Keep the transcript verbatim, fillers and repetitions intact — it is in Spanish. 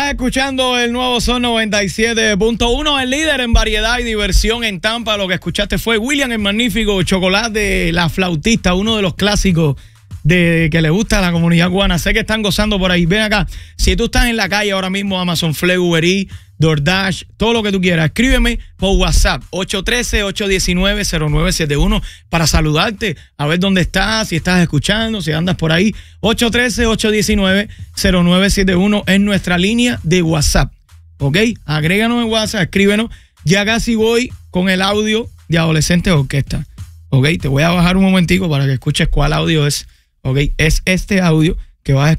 Estás escuchando el nuevo Son noventa y siete punto uno, el líder en variedad y diversión en Tampa. Lo que escuchaste fue William el Magnífico, Chocolate, La Flautista, uno de los clásicos de que le gusta a la comunidad cubana. Sé que están gozando por ahí. Ven acá, si tú estás en la calle ahora mismo, Amazon Flex, Uber Eats, DoorDash, todo lo que tú quieras, escríbeme por WhatsApp ocho uno tres, ocho uno nueve, cero nueve siete uno para saludarte, a ver dónde estás, si estás escuchando, si andas por ahí. Ocho uno tres, ocho uno nueve, cero nueve siete uno es nuestra línea de WhatsApp, ¿ok? Agréganos en WhatsApp, escríbenos. Ya casi voy con el audio de Adolescentes Orquesta, ¿ok? Te voy a bajar un momentico para que escuches cuál audio es, ¿ok? Es este audio que vas a escuchar.